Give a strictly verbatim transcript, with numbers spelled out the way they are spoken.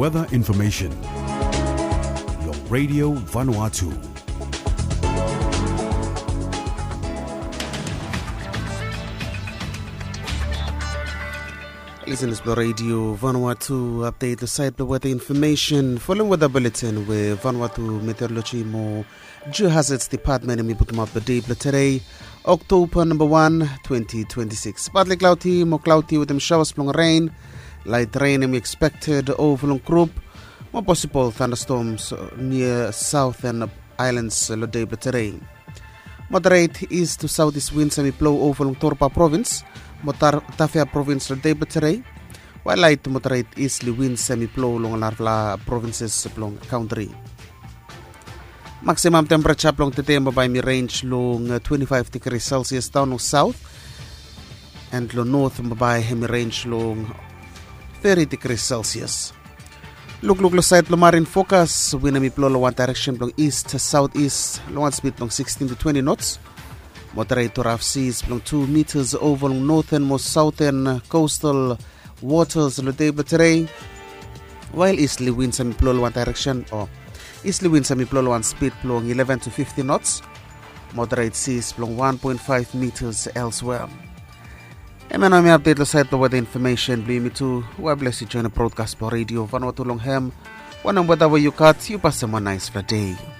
weather information. Your Radio Vanuatu. Listen to the Radio Vanuatu update the site the weather information following weather bulletin with Vanuatu Meteorology Mo Geohazards Department and Miputum the day today October number one twenty twenty-six. Partly cloudy, more cloudy with them showers from rain, light rain and expected over long group, more possible thunderstorms near southern islands the day today. Moderate east to southeast winds semi blow over long Torpa province. Motar Tafia province the day today, while light to moderate easterly winds semi-blow along Larvla provinces along country. Maximum temperature along today by me range long twenty-five degrees Celsius down to south, and lo north by hemi range long thirty degrees Celsius. Look look lo side lo marine focus wind me blow lo one direction long east to southeast long speed long sixteen to twenty knots. Moderate to rough seas from two meters over northernmost southern coastal waters the day today, while easterly winds semi blow one direction or easterly winds semi blow one speed blowing eleven to fifty knots. Moderate seas blowing one point five meters elsewhere. And when I update the site the weather information, blame me to well bless you join a broadcast for Radio Vanuatu Longham. When I'm whatever you cut, you pass them a nice day.